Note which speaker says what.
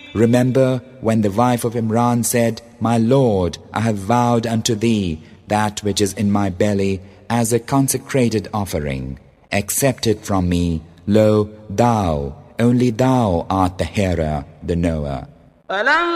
Speaker 1: Remember when the wife of Imran said, My Lord, I have vowed unto thee that which is in my belly as a consecrated offering. Accept it from me. Lo, thou, only thou art the hearer, the knower.